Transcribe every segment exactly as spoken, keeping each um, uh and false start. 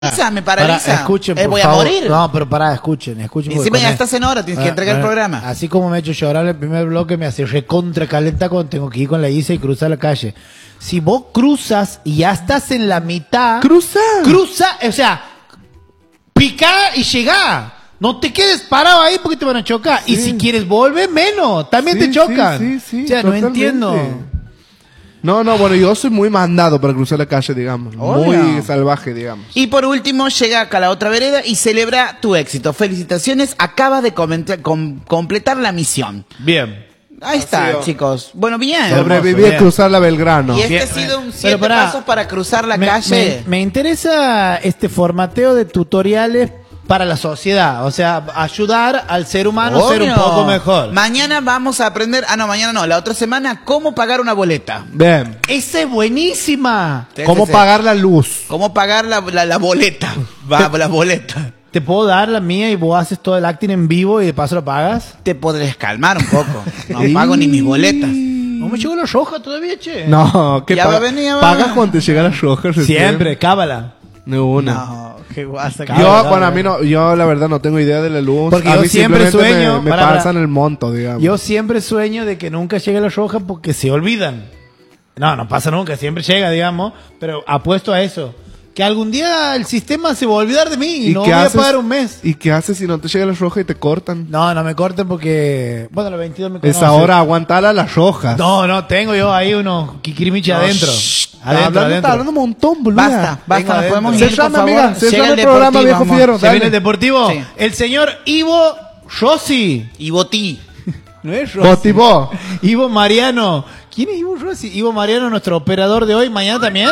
me paraliza. Para, escuchen, eh, por voy favor. a morir. No, pero pará, escuchen, escuchen. Y encima ya estás en hora, tienes que entregar el programa. Así como me he hecho llorar el primer bloque, me hace recontra calenta cuando tengo que ir con la Isa y cruzar la calle. Si vos cruzas y ya estás en la mitad... ¡Cruza! Cruza, o sea, picá y llegá. No te quedes parado ahí porque te van a chocar. Sí. Y si quieres volver, menos. También sí, te chocan. Sí, sí, sí, o sea, totalmente. No entiendo. No, no, bueno, yo soy muy mandado para cruzar la calle, digamos. Oh, muy no. salvaje, digamos. Y por último, llega acá a la otra vereda y celebra tu éxito. Felicitaciones, acabas de comentar, com, completar la misión. Bien. Ahí está, Así chicos. Bueno, bien. Sobreviví a cruzar la Belgrano. Y este bien. ha sido un siete para, pasos para cruzar la me, calle. Me, me interesa este formateo de tutoriales para la sociedad, o sea, ayudar al ser humano Obvio. a ser un poco mejor. Mañana vamos a aprender, ah no, mañana no, la otra semana, cómo pagar una boleta. Bien. Esa es buenísima. Sí, cómo sí, pagar sí. la luz. Cómo pagar la, la, la boleta. Va, la boleta. ¿Te puedo dar la mía y vos haces todo el acting en vivo y de paso lo pagas? Te podrías calmar un poco. No pago ni mis boletas. ¿No me llegó la roja todavía, che? No, ¿qué ya paga? va a venir, va. ¿Pagas cuando te llega la roja? Siempre, cábala. No, una. No, qué guasa. Yo, cábala, bueno, a mí no, yo la verdad no tengo idea de la luz. Porque a yo mí siempre sueño. Me, me para, pasan para. el monto, digamos. Yo siempre sueño de que nunca llegue la roja porque se olvidan. No, no pasa nunca, siempre llega, digamos. Pero apuesto a eso. Que algún día el sistema se va a olvidar de mí y, y no voy haces, a pagar un mes. ¿Y qué haces si no te llega la roja y te cortan? No, no me corten porque... Bueno, los veintidós me conocen. Es ahora aguantar a las rojas. No, no, tengo yo ahí unos kikirimichi no, adentro. Shh, adentro, hablando, adentro. Está hablando un montón, boludo. Basta, basta, nos podemos ir, llama, por favor. Amiga, se Llega llama el, el programa, viejo amor. fiero. ¿Se viene el deportivo? Sí. El señor Ivo Rossi. Ivo T. No es Rossi. Botivo. Ivo Mariano. ¿Quién es Ivo Rossi? Ivo Mariano, nuestro operador de hoy. ¿Mañana también?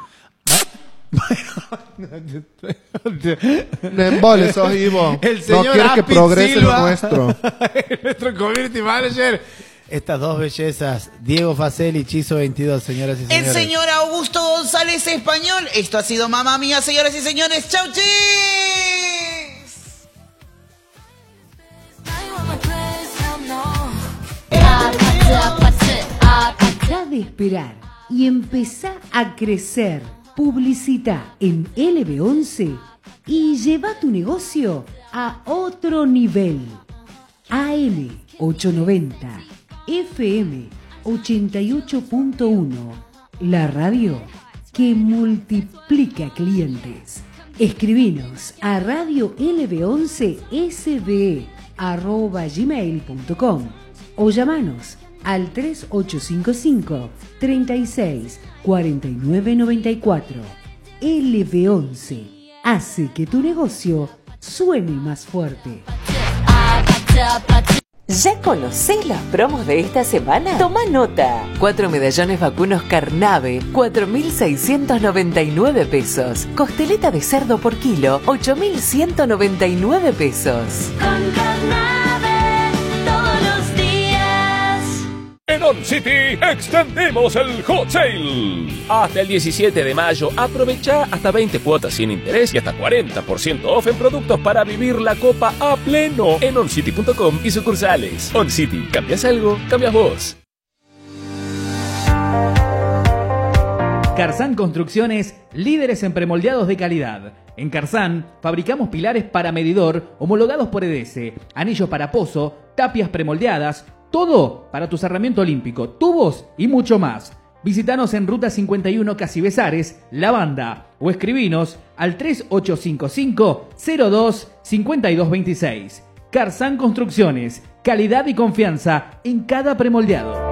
No emboles, sos Ivo. El señor no quieres que progrese Silva, lo nuestro. Nuestro community manager. Estas dos bellezas, Diego Facel y Chizo veintidós, señoras y señores. El señor Augusto González Español. Esto ha sido Mamá Mía, señoras y señores. ¡Chau, chis! Deja de esperar y empezá a crecer. Publicita en L B once y lleva tu negocio a otro nivel. A M ochocientos noventa, F M ochenta y ocho punto uno, la radio que multiplica clientes. Escribinos a radio L B once S B arroba gmail punto com o llamanos al tres ocho cinco cinco, treinta y seis, cuarenta y nueve noventa y cuatro. L B once hace que tu negocio suene más fuerte. ¿Ya conocés las promos de esta semana? Toma nota. Cuatro medallones vacunos Carnave, cuatro mil seiscientos noventa y nueve pesos. Costeleta de cerdo por kilo, ocho mil ciento noventa y nueve pesos. Con Carnave, todos los días. En On City extendimos el Hot Sale. Hasta el diecisiete de mayo aprovecha hasta veinte cuotas sin interés y hasta cuarenta por ciento off en productos para vivir la copa a pleno en on city punto com y sucursales. On City, ¿cambias algo? Cambias vos. Carsan Construcciones, líderes en premoldeados de calidad. En Carsan fabricamos pilares para medidor homologados por E D S, anillos para pozo, tapias premoldeadas, todo para tu cerramiento olímpico, tubos y mucho más. Visítanos en Ruta cincuenta y uno Casi Besares, La Banda, o escribinos al tres ocho cinco cinco, cero dos, cinco dos dos seis. Carsan Construcciones, calidad y confianza en cada premoldeado.